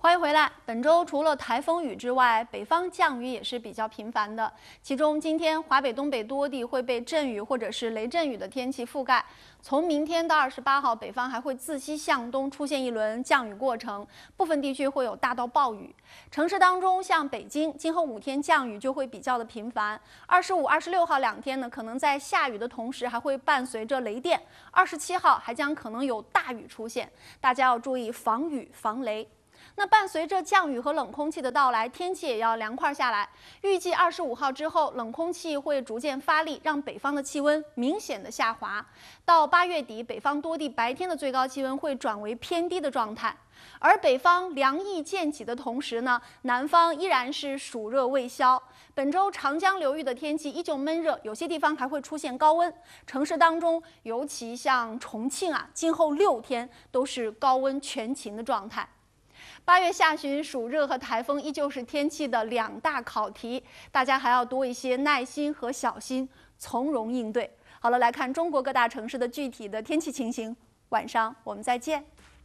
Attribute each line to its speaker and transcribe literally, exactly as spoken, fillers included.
Speaker 1: 欢迎回来。本周除了台风雨之外，北方降雨也是比较频繁的。其中，今天华北、东北多地会被阵雨或者是雷阵雨的天气覆盖。从明天到二十八号，北方还会自西向东出现一轮降雨过程，部分地区会有大到暴雨。城市当中，像北京，今后五天降雨就会比较的频繁。二十五、二十六号两天呢，可能在下雨的同时，还会伴随着雷电。二十七号还将可能有大雨出现，大家要注意防雨防雷。 那伴随着降雨和冷空气的到来，天气也要凉快下来。预计二十五号之后，冷空气会逐渐发力，让北方的气温明显的下滑。到八月底，北方多地白天的最高气温会转为偏低的状态。而北方凉意渐起的同时呢，南方依然是暑热未消。本周长江流域的天气依旧闷热，有些地方还会出现高温。城市当中，尤其像重庆啊，今后六天都是高温全晴的状态。 八月下旬，暑热和台风依旧是天气的两大考题，大家还要多一些耐心和小心，从容应对。好了，来看中国各大城市的具体的天气情形。晚上我们再见。